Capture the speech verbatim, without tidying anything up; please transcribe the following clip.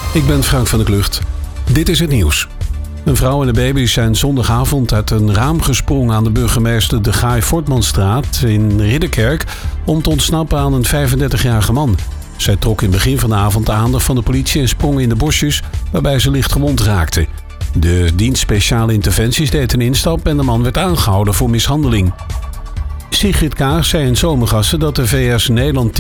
Ik ben Frank van der Klucht. Dit is het nieuws. Een vrouw en een baby zijn zondagavond uit een raam gesprongen aan de burgemeester de Gaai Voortmanstraat in Ridderkerk om te ontsnappen aan een vijfendertigjarige man. Zij trok in het begin van de avond de aandacht van de politie en sprong in de bosjes, waarbij ze licht gewond raakte. De dienst speciale interventies deed een instap en de man werd aangehouden voor mishandeling. Sigrid Kaag zei in Zomergasten dat de V S Nederland